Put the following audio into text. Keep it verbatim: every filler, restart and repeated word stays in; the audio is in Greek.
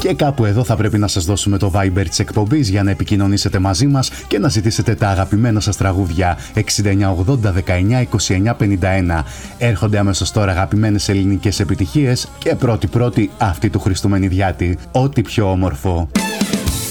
Και κάπου εδώ θα πρέπει να σας δώσουμε το Viber της εκπομπής για να επικοινωνήσετε μαζί μας και να ζητήσετε τα αγαπημένα σας τραγούδια. εξήντα εννιά ογδόντα δεκαεννιά είκοσι εννιά πενήντα ένα. Έρχονται αμέσως τώρα αγαπημένες ελληνικές επιτυχίες και πρώτη πρώτη αυτή του Χριστού Μενιδιάτη. Ό,τι πιο όμορφο.